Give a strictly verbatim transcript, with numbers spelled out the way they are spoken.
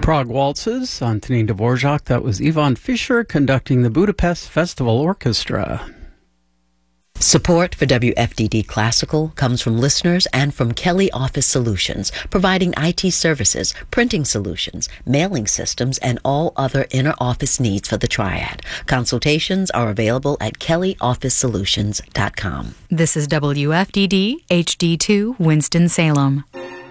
Prague Waltzes, Antonin Dvorak. That was Ivan Fischer conducting the Budapest Festival Orchestra. Support for W F D D Classical comes from listeners and from Kelly Office Solutions, providing I T services, printing solutions, mailing systems, and all other inner office needs for the triad. Consultations are available at kelly office solutions dot com. This is W F D D H D two Winston-Salem.